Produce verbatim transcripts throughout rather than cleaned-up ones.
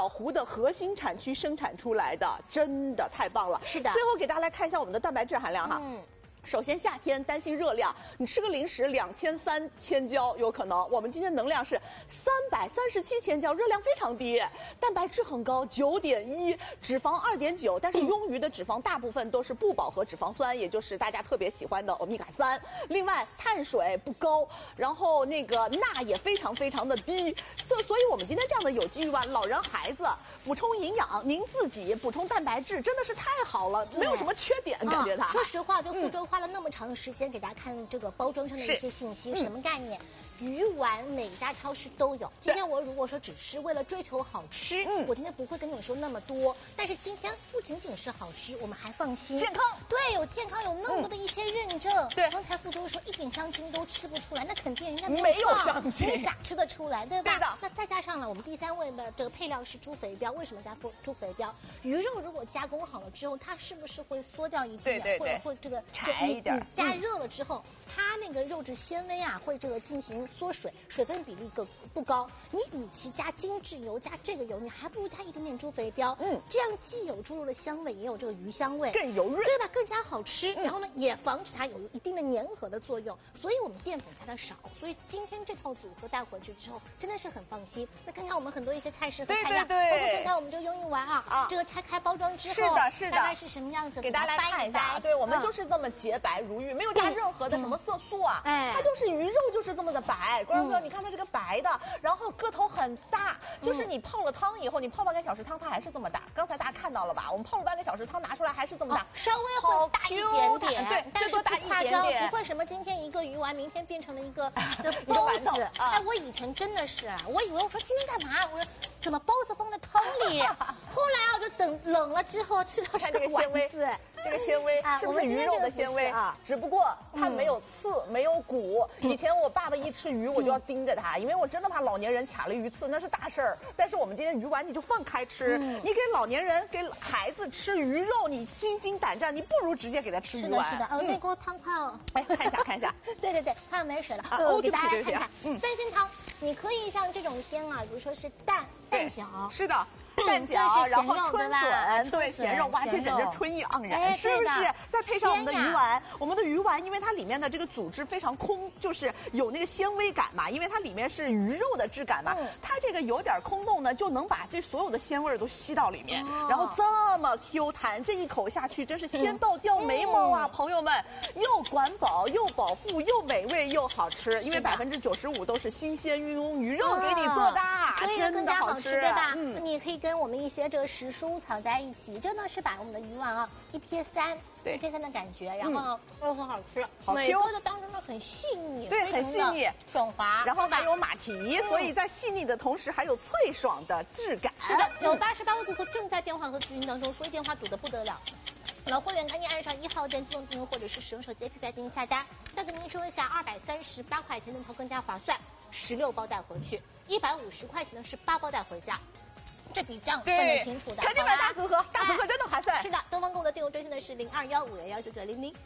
小湖的核心产区生产出来的，真的太棒了。 是的。 最后给大家来看一下我们的蛋白质含量哈。嗯。首先，夏天担心热量，你吃个零食两千三千焦有可能。我们今天能量是三百三十七千焦，热量非常低，蛋白质很高，九点一，脂肪二点九。但是庸鱼的脂肪大部分都是不饱和脂肪酸，也就是大家特别喜欢的欧米伽三。另外，碳水不高，然后那个钠也非常非常的低。所所以，我们今天这样的有机鱼丸，老人孩子补充营养，您自己补充蛋白质，真的是太好了，没有什么缺点，感觉它。 啊、说实话，就福州花了那么长的时间给大家看这个包装上的一些信息，什么概念？鱼丸每家超市都有。今天我如果说只是为了追求好吃，嗯，我今天不会跟你说那么多。但是今天不仅仅是好吃，我们还放心， 健康。 对，有健康，有那么多的一些认证。嗯、对，刚才福州说一点香精都吃不出来，那肯定人家没有香精， 你咋吃得出来，对吧？ 对的。 那再加上了我们第三位的这个配料是猪肥膘，为什么加猪肥膘？鱼肉如果加工好了之后，它是不是会缩掉一点， 对对对， 或者会这个柴一点？ 加热了之后，它那个肉质纤维啊会这个进行缩水，水分比例更不高。你与其加精制油加这个油，你还不如加一点点猪肥膘，嗯，这样既有猪肉的香味，也有这个鱼香味， 更油润， 对吧？更加好吃。嗯、然后呢，也防止它有一定的粘合的作用。所以我们淀粉加的少，所以今天这套组合带回去之后，真的是很放心。那看看我们很多一些菜式和菜样，包括看看我们这个庸鱼丸啊，啊，这个拆开包装之后， 是的，是的， 大概是什么样子？ 给大家来看一下。对，我们就是这么洁白如玉，没有加任何的什么色素啊，哎，它就是鱼肉就是这么的白。观众朋友，你看它这个白的，然后个头很大，就是你泡了汤以后，你泡半个小时汤，它还是这么大。刚才大家看到了吧？我们泡了半个小时汤，拿出来还是这么大， 稍微会大一点点， 对， 但是多大一点点， 不会什么今天一个鱼丸，明天变成了一个包子。哎，我以前真的是，我以为我说今天干嘛？我说怎么包子放在汤里？后来我就等冷了之后吃到是个纤维，这个纤维是不是鱼肉的纤维啊？只不过它没有刺，没有骨。以前我爸爸一吃鱼，我就要盯着他，因为我真的怕老年人卡了鱼刺，那是大事儿。但是我们今天鱼丸你就放开吃，你给老年人、给孩子吃鱼肉，你心惊胆战，你不如直接给他吃鱼丸。 是的，是的。呃，那锅汤快哦， 哎，看一下，看一下。 对对对，快要没水了。我给大家看看三鲜汤，你可以像这种鲜啊，比如说是蛋蛋饺， 是的。蛋饺，然后春笋，对，咸肉，哇，这简直春意盎然，是不是？再配上我们的鱼丸，我们的鱼丸，因为它里面的这个组织非常空，就是有那个纤维感嘛，因为它里面是鱼肉的质感嘛，它这个有点空洞呢，就能把这所有的鲜味都吸到里面，然后这么 Q 弹，这一口下去真是鲜到掉眉毛啊，朋友们，又管饱又饱腹又美味又好吃，因为百分之九十五都是新鲜运用鱼肉给你做的， 所以更加好吃，对吧？ 嗯， 你可以跟我们一些这个时蔬炒在一起，真的是把我们的鱼丸啊一撇三，一撇三的感觉，然后呢又很好吃，每个的当中呢很细腻， 对，很细腻爽滑， 然后还有马蹄，所以在细腻的同时还有脆爽的质感。 是的，有八十八位顾客正在电话和咨询当中，所以电话堵得不得了。老会员赶紧按上一号键自动订购，或者是使用手机 A P P 进行下单。再跟您说一下，二百三十八块钱那套更加划算，十六包带回去；一百五十块钱的是八包带回家。这笔账分得清楚的， 赶紧买大组合，大组合真的划算。 是的，东方购的订购专线的是零二幺五幺幺九九零零。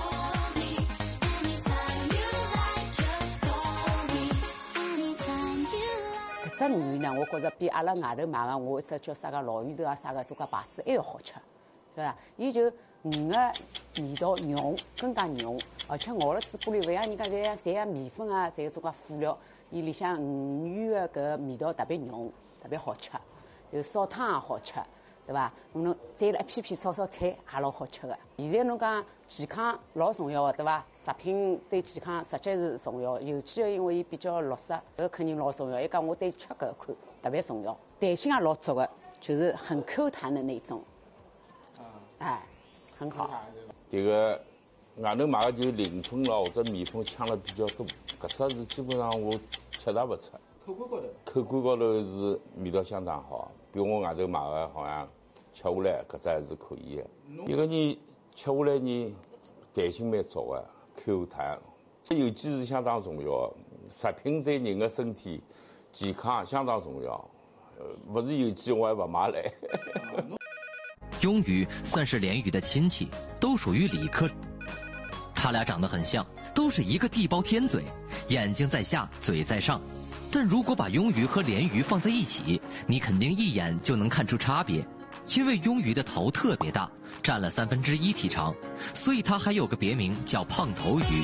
搿只鱼呢，我觉着比阿拉外头买个我一只叫啥个老鱼头啊啥个做个牌子还要好吃，对伐？伊就鱼个味道浓，更加浓，而且熬了嘴巴里，勿像人家侪像侪像米粉啊，侪做个辅料，伊里向鱼个搿味道特别浓，特别好吃。有烧汤也好吃，对伐？侬蘸了一片片烧烧菜也老好吃的。现在侬讲健康老重要的，对伐？食品对健康实际是重要，尤其因为伊比较绿色，搿肯定老重要。伊讲我对吃搿款特别重要，弹性也老足的，就是很 Q 弹的那种。啊，哎，很好。 这个外头买的就磷粉了或者米粉抢了比较多，搿只是基本上我吃也勿出。口感高头，口感高头是味道相当好，比我外头买的好像吃下来搿只还是可以的。一个人吃下来呢，弹性蛮足的 ，Q 弹。这有机是相当重要，食品对人的身体健康相当重要。呃，不是有机我还不买来。 鳙鱼算是鲢鱼的亲戚，都属于鲤科。它俩长得很像，都是一个地包天嘴，眼睛在下，嘴在上。但如果把鳙鱼和鲢鱼放在一起， 你肯定一眼就能看出差别。因为鳙鱼的头特别大，占了三分之一体长，所以它还有个别名叫胖头鱼。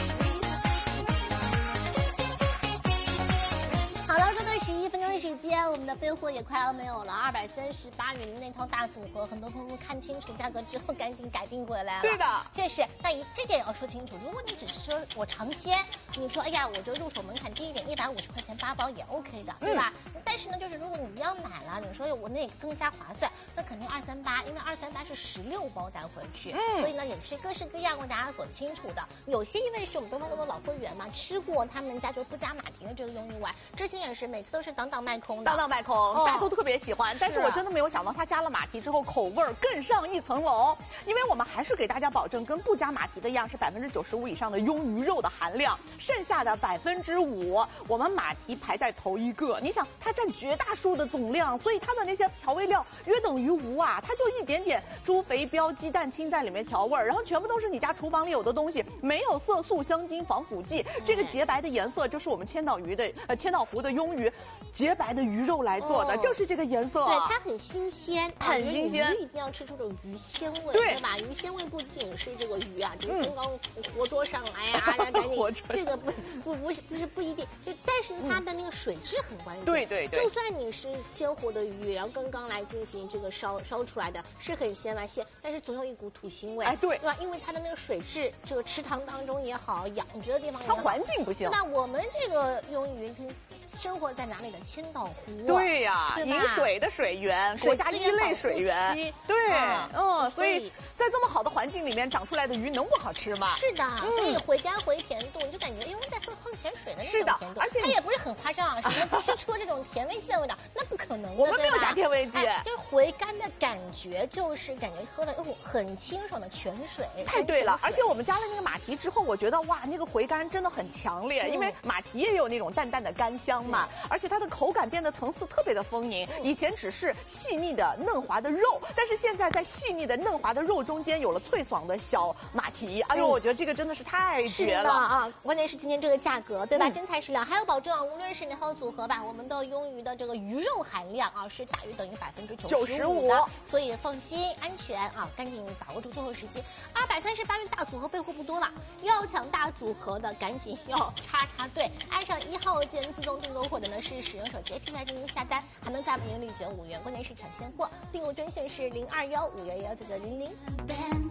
时间，我们的备货也快要没有了，二百三十八元的那套大组合，很多朋友看清楚价格之后，赶紧改订回来了。 对的， 确实，那一这点要说清楚。如果你只是说我尝鲜，你说哎呀，我这入手门槛低一点，一百五十块钱八包也 OK 的，对吧？嗯、但是呢，就是如果你要买了，你说我那个更加划算，那肯定二三八，因为二三八是十六包带回去，嗯，所以呢也是各式各样为大家所清楚的。有些因为是我们东方豆的老会员嘛，吃过他们家就不加马蹄的这个鳙鱼丸，之前也是每次都是档档卖空的， 档档卖空，哦、大家都特别喜欢。但是我真的没有想到，它加了马蹄之后，口味更上一层楼。因为我们还是给大家保证，跟不加马蹄的一样，是百分之九十五以上的鳙鱼肉的含量，剩下的百分之五，我们马蹄排在头一个。你想，它占绝大数的总量，所以它的那些调味料约等于无啊，它就一点点猪肥膘、鸡蛋清在里面调味儿，然后全部都是你家厨房里有的东西，没有色素、香精、防腐剂。这个洁白的颜色就是我们千岛鱼的呃千岛湖的鳙鱼洁白的鱼肉来做的，哦、就是这个颜色。 对，它很新鲜， 很新鲜。 鱼一定要吃出这种鱼鲜味， 对, 对吧？鱼鲜味不仅是这个鱼啊，就是刚刚活捉上来呀、啊，赶紧这个不不不是不是不一定，就但是它的那个水质很关键。 对对对， 就算你是鲜活的鱼，然后刚刚来进行这个烧烧出来的，是很鲜嘛鲜，但是总有一股土腥味。 哎，对， 对吧？因为它的那个水质，这个池塘当中也好，养殖的地方也好， 它环境不行。 那我们这个鳙鱼生活在哪里的千岛湖？ 对呀、啊，饮水的水源，国家一类水源。对，嗯，嗯所以在这么好的环境里面长出来的鱼，能不好吃吗？ 是的，嗯、所以回甘回甜度，你就感觉因为在喝矿泉水的那种甜度， 而且它也不是很夸张啊，什么吃出这种甜味剂的味道，那不可能的。 我们没有加甜味剂、 哎，就是回甘的感觉，就是感觉喝了哦很清爽的泉水。 太对了，而且我们加了那个马蹄之后，我觉得哇，那个回甘真的很强烈，嗯、因为马蹄也有那种淡淡的甘香嘛，而且它的口感变得层次特别的丰盈。以前只是细腻的嫩滑的肉，但是现在在细腻的嫩滑的肉中间有了脆爽的小马蹄。哎呦，嗯、我觉得这个真的是太绝了啊！关键是今天这个价格，对吧？嗯、真材实料，还有保证，无论是哪套组合吧，我们的鳙鱼的这个鱼肉含量啊是大于等于百分之九十五的，所以放心安全啊！赶紧把握住最后时机，二百三十八元大组合备货不多了，要抢大组合的赶紧要插插队，按上一号键自动订购，或者呢是使用手机 A P P 来进行下单，还能再免运力减五元。关键是抢现货，订购专线是零二幺五幺幺九九零零。